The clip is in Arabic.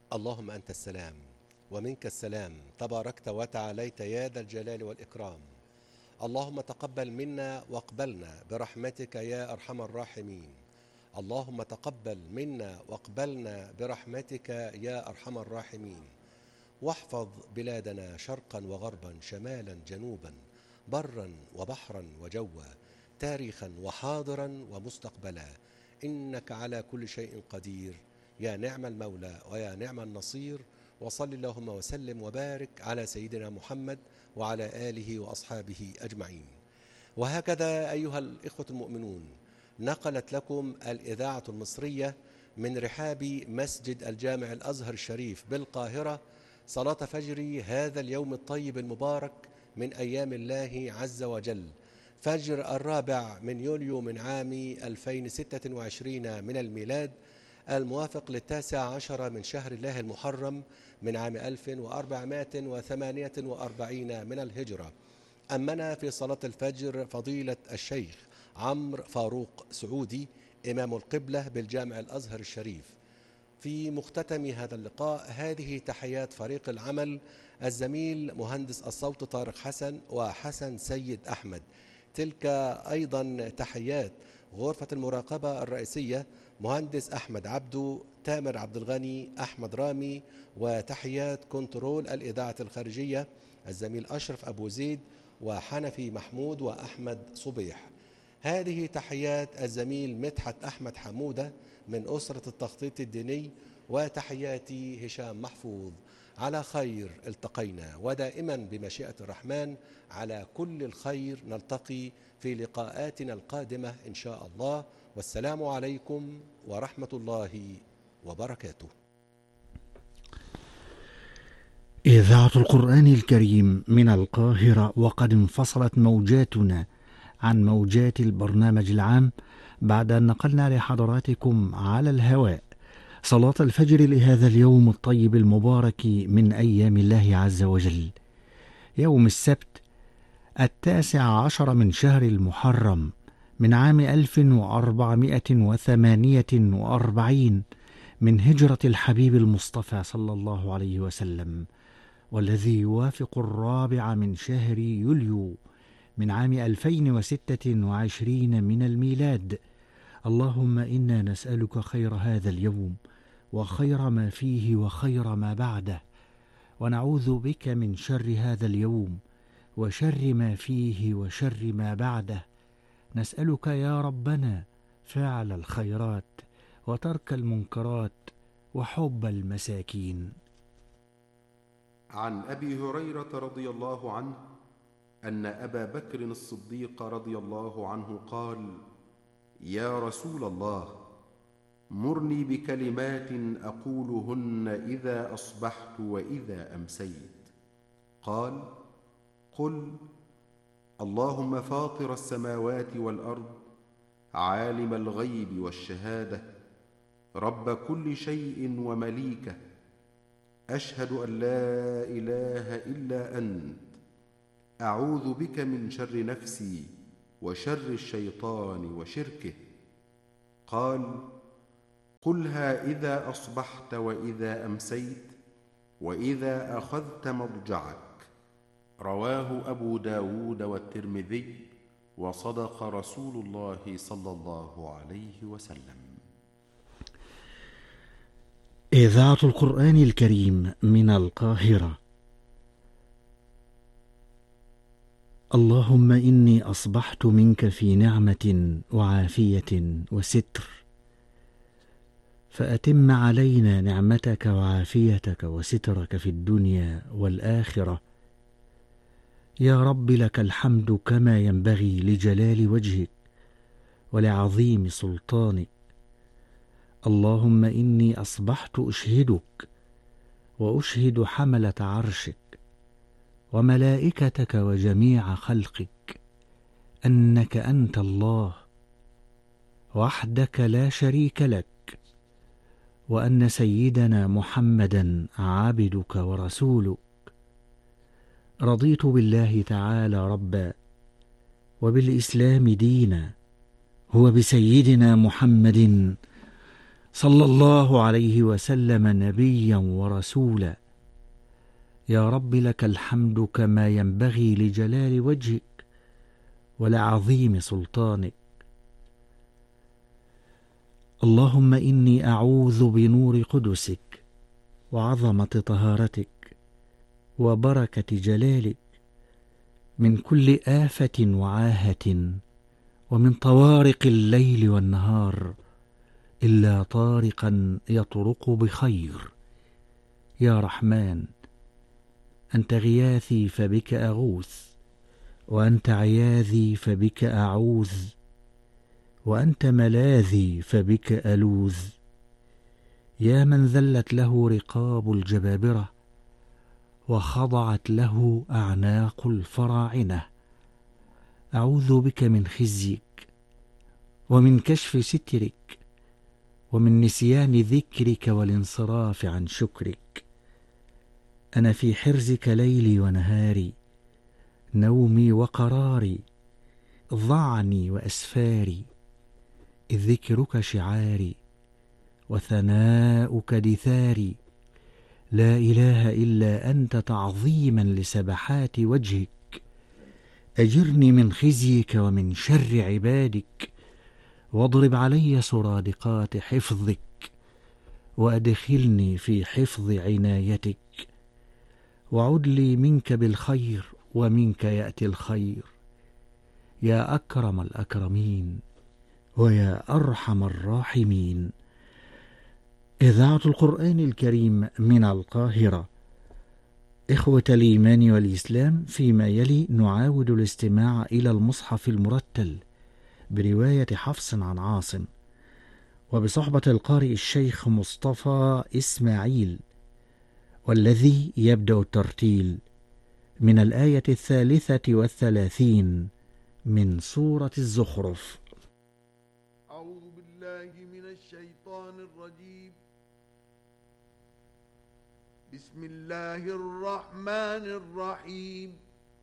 اللهم أنت السلام ومنك السلام، تباركت وتعاليت يا ذا الجلال والإكرام. اللهم تقبل منا واقبلنا برحمتك يا أرحم الراحمين. اللهم تقبل منا واقبلنا برحمتك يا أرحم الراحمين. واحفظ بلادنا شرقا وغربا، شمالا جنوبا، برا وبحرا وجوا، تاريخا وحاضرا ومستقبلا، إنك على كل شيء قدير. يا نعم المولى ويا نعم النصير. وصل اللهم وسلم وبارك على سيدنا محمد وعلى آله وأصحابه أجمعين. وهكذا أيها الإخوة المؤمنون، نقلت لكم الإذاعة المصرية من رحاب مسجد الجامع الأزهر الشريف بالقاهرة صلاة فجر هذا اليوم الطيب المبارك من أيام الله عز وجل، فجر 4 من يوليو من عام 2026 من الميلاد، الموافق ل19 من شهر الله المحرم من عام 1448 من الهجرة. أمنا في صلاة الفجر فضيلة الشيخ عمرو فاروق سعودي إمام القبلة بالجامع الأزهر الشريف. في مختتم هذا اللقاء هذه تحيات فريق العمل: الزميل مهندس الصوت طارق حسن وحسن سيد أحمد. تلك أيضا تحيات غرفة المراقبة الرئيسية: مهندس أحمد عبدو، تامر عبد الغني، أحمد رامي. وتحيات كنترول الإذاعة الخارجية: الزميل أشرف أبو زيد وحنفي محمود وأحمد صبيح. هذه تحيات الزميل مدحت أحمد حمودة من أسرة التخطيط الديني، وتحياتي هشام محفوظ. على خير التقينا، ودائما بمشيئة الرحمن على كل الخير نلتقي في لقاءاتنا القادمة إن شاء الله. والسلام عليكم ورحمة الله وبركاته. إذاعة القرآن الكريم من القاهرة، وقد انفصلت موجاتنا عن موجات البرنامج العام بعد أن نقلنا لحضراتكم على الهواء صلاة الفجر لهذا اليوم الطيب المبارك من أيام الله عز وجل، يوم السبت 19 من شهر المحرم من عام 1448 من هجرة الحبيب المصطفى صلى الله عليه وسلم، والذي يوافق 4 من شهر يوليو من عام 2026 من الميلاد. اللهم إنا نسألك خير هذا اليوم وخير ما فيه وخير ما بعده، ونعوذ بك من شر هذا اليوم وشر ما فيه وشر ما بعده. نسألك يا ربنا فعل الخيرات وترك المنكرات وحب المساكين. عن أبي هريرة رضي الله عنه أن أبا بكر الصديق رضي الله عنه قال: يا رسول الله، مرني بكلمات أقولهن إذا أصبحت وإذا أمسيت. قال: قل: اللهم فاطر السماوات والأرض، عالم الغيب والشهادة، رب كل شيء ومليكه، أشهد أن لا إله إلا أنت، أعوذ بك من شر نفسي وشر الشيطان وشركه. قال: قلها إذا أصبحت وإذا أمسيت وإذا أخذت مضجعك. رواه أبو داود والترمذي، وصدق رسول الله صلى الله عليه وسلم. إذاعة القرآن الكريم من القاهرة. اللهم إني أصبحت منك في نعمة وعافية وستر، فأتم علينا نعمتك وعافيتك وسترك في الدنيا والآخرة. يا رب لك الحمد كما ينبغي لجلال وجهك ولعظيم سلطانك. اللهم إني أصبحت أشهدك وأشهد حملة عرشك وملائكتك وجميع خلقك أنك أنت الله وحدك لا شريك لك، وأن سيدنا محمدا عبدك ورسولك. رضيت بالله تعالى ربا وبالإسلام دينا، هو بسيدنا محمد صلى الله عليه وسلم نبيا ورسولا. يا رب لك الحمد كما ينبغي لجلال وجهك ولعظيم سلطانك. اللهم إني أعوذ بنور قدسك وعظمة طهارتك وبركة جلالك من كل آفة وعاهة ومن طوارق الليل والنهار إلا طارقا يطرق بخير. يا رحمن، أنت غياثي فبك أغوث، وأنت عياذي فبك أعوذ، وأنت ملاذي فبك ألوذ. يا من ذلت له رقاب الجبابرة وخضعت له أعناق الفراعنة، أعوذ بك من خزيك ومن كشف سترك ومن نسيان ذكرك والانصراف عن شكرك. أنا في حرزك ليلي ونهاري، نومي وقراري، ضعني وأسفاري، إذ ذكرك شعاري وثناؤك دثاري. لا إله إلا أنت تعظيما لسبحات وجهك. أجرني من خزيك ومن شر عبادك، واضرب علي سرادقات حفظك، وأدخلني في حفظ عنايتك. وعد لي منك بالخير، ومنك يأتي الخير، يا أكرم الأكرمين ويا أرحم الراحمين. إذاعة القرآن الكريم من القاهرة. إخوة الإيمان والإسلام، فيما يلي نعاود الاستماع إلى المصحف المرتل برواية حفص عن عاصم، وبصحبة القارئ الشيخ مصطفى إسماعيل، والذي يبدأ الترتيل من الآية 33 من سورة الزخرف. أعوذ بالله من الشيطان الرجيم. بسم الله الرحمن الرحيم.